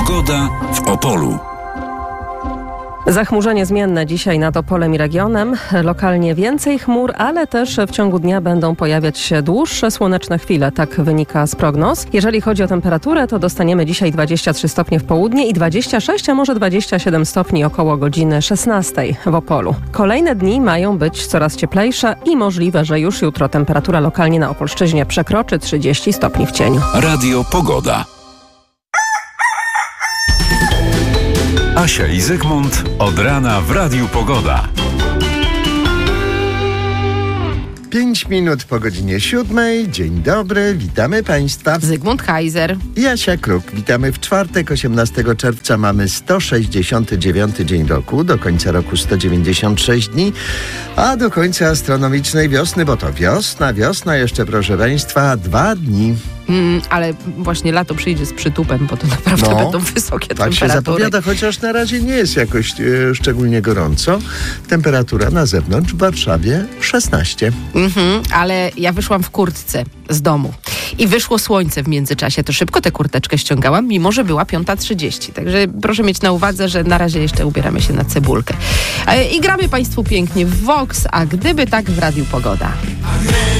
Pogoda w Opolu. Zachmurzenie zmienne dzisiaj nad Opolem i regionem. Lokalnie więcej chmur, ale też w ciągu dnia będą pojawiać się dłuższe słoneczne chwile. Tak wynika z prognoz. Jeżeli chodzi o temperaturę, to dostaniemy dzisiaj 23 stopnie w południe i 26, a może 27 stopni około godziny 16 w Opolu. Kolejne dni mają być coraz cieplejsze i możliwe, że już jutro temperatura lokalnie na Opolszczyźnie przekroczy 30 stopni w cieniu. Radio Pogoda. Asia i Zygmunt od rana w Radiu Pogoda. 5 minut po godzinie 7. Dzień dobry, witamy Państwa. Zygmunt Heiser. I Asia Kruk. Witamy w czwartek, 18 czerwca. Mamy 169 dzień roku, do końca roku 196 dni, a do końca astronomicznej wiosny, bo to wiosna jeszcze, proszę Państwa, 2 dni. Ale właśnie lato przyjdzie z przytupem, bo to naprawdę będą wysokie temperatury. Tak się zapowiada, chociaż na razie nie jest jakoś szczególnie gorąco. Temperatura na zewnątrz w Warszawie 16. Ale ja wyszłam w kurtce z domu i wyszło słońce w międzyczasie. To szybko tę kurteczkę ściągałam, mimo że była 5:30. Także proszę mieć na uwadze, że na razie jeszcze ubieramy się na cebulkę. I gramy Państwu pięknie w Vox, a gdyby tak w Radiu Pogoda.